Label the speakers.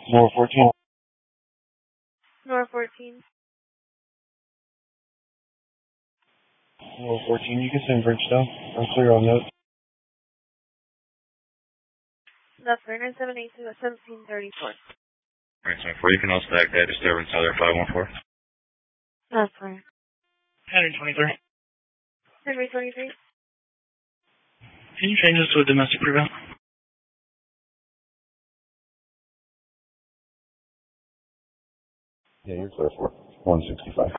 Speaker 1: Floor 14.
Speaker 2: Floor 14.
Speaker 1: Floor 14, you can send Bridgestone. I'm clear on notes.
Speaker 2: That's right, 9782 at 1734.
Speaker 3: Alright, 24. You can also act that disturbance other 514.
Speaker 2: That's right.
Speaker 4: Henry 23.
Speaker 2: Henry 23.
Speaker 4: Can you change this to a domestic prevent?
Speaker 1: Yeah, you're clear for 165.